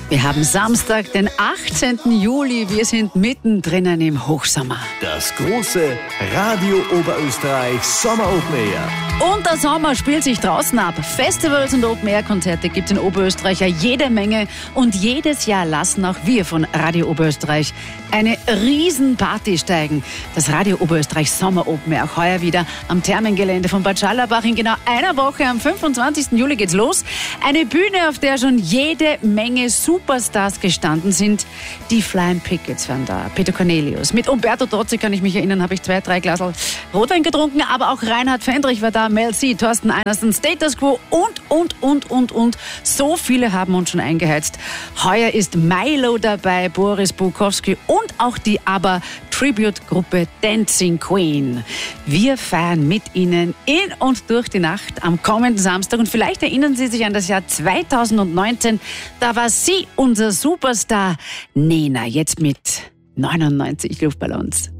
Wir haben Samstag, den 18. Juli. Wir sind mittendrin im Hochsommer. Das große Radio Oberösterreich Sommer Open Air. Und der Sommer spielt sich draußen ab. Festivals und Open-Air-Konzerte gibt es in Oberösterreich ja jede Menge. Und jedes Jahr lassen auch wir von Radio Oberösterreich eine Riesenparty steigen. Das Radio Oberösterreich Sommer Open Air, auch heuer wieder am Thermengelände von Bad Schallerbach. In genau einer Woche, am 25. Juli geht's los. Eine Bühne, auf der schon jede Menge Superstars gestanden sind. Die Flying Pickets waren da, Peter Cornelius. Mit Umberto Tozzi, kann ich mich erinnern, habe ich 2-3 Glasl Rotwein getrunken. Aber auch Reinhard Fendrich war da, Mel C, Thorsten Einersen, Status Quo und. So viele haben uns schon eingeheizt. Heuer ist Milo dabei, Boris Bukowski und auch die ABBA-Tribute-Gruppe Dancing Queen. Wir feiern mit Ihnen in und durch die Nacht am kommenden Samstag. Und vielleicht erinnern Sie sich an das Jahr 2019. Da war sie unser Superstar Nena, jetzt mit 99 Luftballons.